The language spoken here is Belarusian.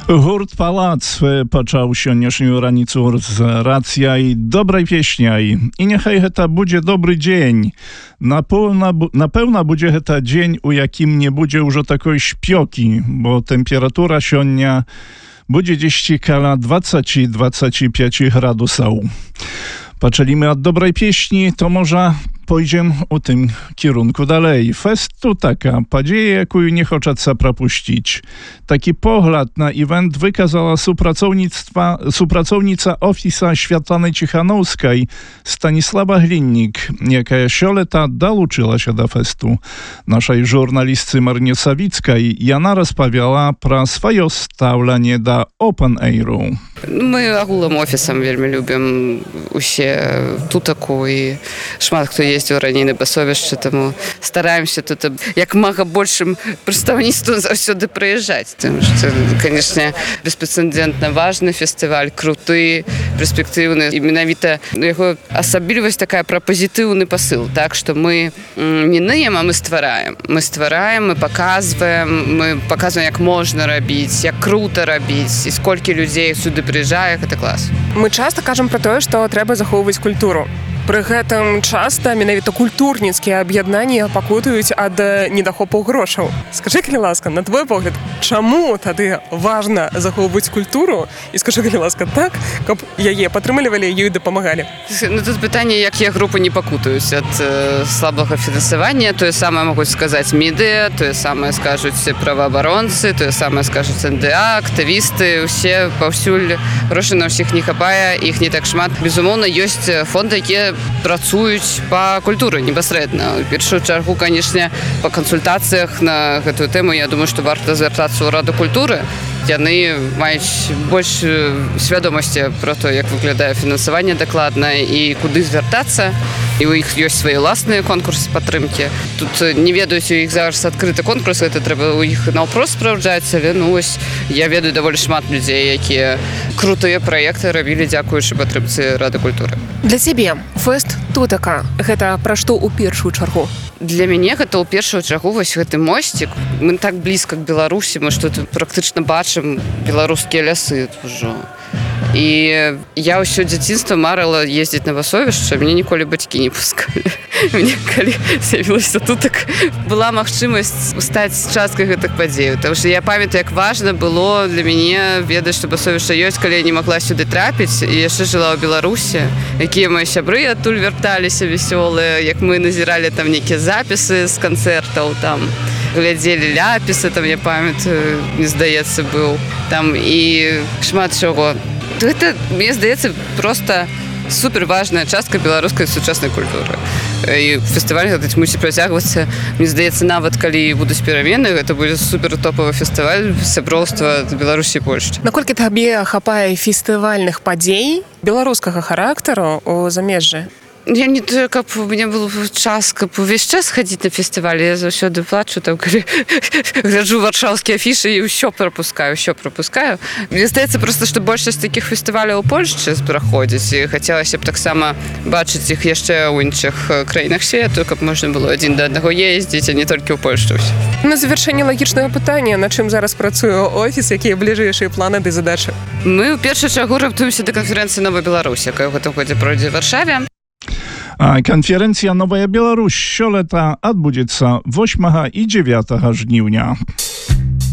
Гурт «Палац» пачаў сённяшнюю раніцу з рацыяй добрай песняй. І няхай гэта будзе добры дзень. Напэўна, будзе гэта дзень, у якім не будзе ўжо такой шпёкі, бо тэмпература сёння будзе дзесьці каля 20-25 градусаў. Пачалі мы ад добрай песні, то можа pójdziemy u tym kierunku dalej. Fest to taka podzieja, jaką nie хочется propuścić. Taki pogląd na event wykazała supracownica Ofisa Światłany Cichanowskiej Stanisława Glinnik, jaka sioleta dołączyła się do festu. Naszej żurnalistce Marynie Sawickiej Jana rozpowiadała про swoje stawlenie do open airu. My ogólnym ofisem wielmi lubimy usie tutaku i szmat, kto jeździł раней на Басовішча, тому стараемся тут як мага большым прадстаўніцтвам заўсёды прыязджаць. Тому што, конечно, беспрэцэдэнтна важны фестываль, круты, перспектыўны. І менавіта яго асаблівасць такая пра пазітыўны пасыл, так што мы не ныем, а мы ствараем. Мы ствараем, мы паказваем, як можна рабіць, як крута рабіць, і сколькі людзей сюды прыязджае, гэта клас. Мы часта кажам пра тое, што трэба захоўваць культуру. Пры гэтым часта менавіта культурніцкія аб'яднанні пакутаюць ад недахопу грошаў. Скажы, калі ласка, на твой погляд, чаму тады важна захоўваць культуру? І скажы, калі ласка, так, каб яе падтрымлівалі, ёй дапамагалі? Ну, тут пытанне, якія групы не пакутаюць ад слабага фінансавання. Тое самае могуць сказаць медыа, тое самае скажуць праваабаронцы, тое самае скажуць НДА, актывісты, усе паўсюль грошай на ўсіх не хапае, іх не так шмат. Безумоўна, ёсць фонды, якія працуюць па культуры непасрэдна. У першую чаргу, канешне, па кансультацыях на гэтую тэму, я думаю, што варта звяртацца ў Раду культуры. Яны маюць больш свядомасці пра то, як выглядае фінансаванне дакладна і куды звяртацца. І у іх ёсць свае ўласныя конкурсы падтрымкі. Тут не ведаюць, у іх зараз адкрыты конкурс, гэта трэба у іх наўпрост спраўджаць, але ну вось я ведаю даволі шмат людзей, якія крутыя праекты рабілі дзякуючы падтрымцы Рады культуры. Для цябе фэст тутака гэта пра што ў першую чаргу? Для мяне гэта ў першую чаргу вось гэты мосцік. Мы так блізка к Беларусі, мы што тут практычна бачым беларускія лясы ўжо. І я ўсё дзяцінства марыла ездзіць на Басовішча, мяне ніколі бацькі не пускалі. Мне калі з'явілася тут, так была магчымасць стаць часткай гэтых падзеяў. Таму што я памятаю, як важна было для мяне ведаць, што Басовішча ёсць, калі я не магла сюды трапіць і яшчэ жыла ў Беларусі. Якія мае сябры адтуль вярталіся весёлыя, як мы назіралі там нейкія запісы з канцэртаў, там глядзелі ляпісы, там я памятаю, мне здаецца, быў там і шмат чаго. Гэта, мне здаецца, проста суперважная частка беларускай сучаснай культуры. І фестываль гэта мусіць працягвацца. Мне здаецца, нават калі будуць перамены, гэта будзе супертопавы фестываль сяброўства Беларусі і Польшчы. Наколькі табе хапае фестывальных падзей беларускага характару ў замежжы? Я не то, каб у мяне был час, каб увесь час хадзіць на фестывалі. Я заўсёды плачу, там, калі гляджу варшаўскія афішы і ўсё прапускаю. Мне здаецца проста, што большасць такіх фестываляў у Польшчы праходзіць. І хацелася б таксама бачыць іх яшчэ ў іншых краінах свету, каб можна было адзін да аднаго ездзіць, а не толькі ў Польшчу. На завяршэнне лагічнага пытання, на чым зараз працуе офіс, якія бліжэйшыя планы ды задачы? Мы ў першую чаргу рыхтуемся да канферэнцыі «Новая Беларусь», якая ў гэтым годзе пройдзе ў Варшаве. A konferencja Nowa Białoruś sioleta odbędzie się 8 i 9 żniwnia.